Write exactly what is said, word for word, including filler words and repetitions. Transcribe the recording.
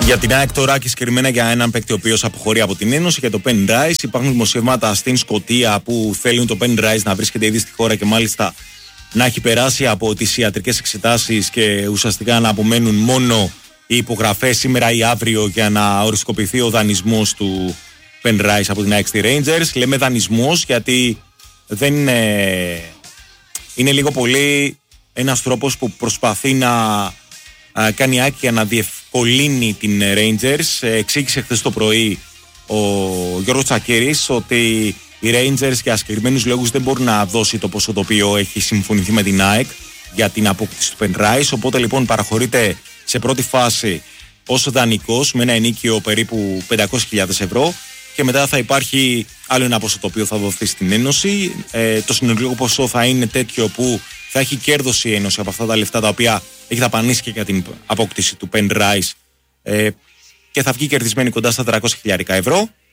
Για την ΑΕΚ τώρα και συγκεκριμένα για έναν παίκτη ο οποίος αποχωρεί από την Ένωση, για το Pen Rice. Υπάρχουν δημοσιεύματα στην Σκωτία που θέλουν το Pen Rice να βρίσκεται ήδη στη χώρα και μάλιστα να έχει περάσει από τις ιατρικές εξετάσεις και ουσιαστικά να απομένουν μόνο οι υπογραφές σήμερα ή αύριο για να οριστικοποιηθεί ο δανεισμός του Pen Rice από την ΑΕΚ στη Rangers. Λέμε δανεισμός γιατί δεν είναι, είναι λίγο πολύ ένας τρόπος που προσπαθεί να α, κάνει η ΑΕΚ για να διευκολύνει την Rangers. Εξήγησε χθες το πρωί ο Γιώργος Τσακίρης ότι οι Rangers για συγκεκριμένους λόγους δεν μπορούν να δώσει το ποσό το οποίο έχει συμφωνηθεί με την ΑΕΚ για την απόκτηση του Pen Rice. Οπότε λοιπόν παραχωρείται σε πρώτη φάση ως δανεικός με ένα ενίκιο περίπου πεντακόσιες χιλιάδες ευρώ και μετά θα υπάρχει άλλο ένα ποσό το οποίο θα δοθεί στην Ένωση. Ε, το συνολικό ποσό θα είναι τέτοιο που θα έχει κέρδος η Ένωση από αυτά τα λεφτά τα οποία έχει δαπανίσει και για την απόκτηση του Pen Rice ε, και θα βγει κερδισμένη κοντά στα τριακόσια χιλιάδες ευρώ.